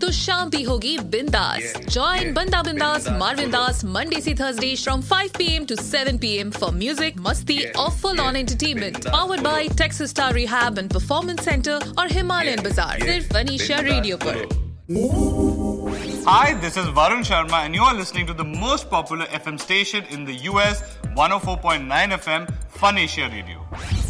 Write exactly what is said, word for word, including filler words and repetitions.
तो शाम भी होगी बिंदास. Join Banda Bindas, Marvin Das, Monday से Thursday from five p.m. to seven p.m. for music, masti or full-on entertainment. Powered by Texas Star Rehab and Performance Center और Himalayan Bazaar. सिर्फ Anisha Radio पर. Hi, this is Varun Sharma and you are listening to the most popular F M station in the U S, one oh four point nine F M, Fun Asia Radio.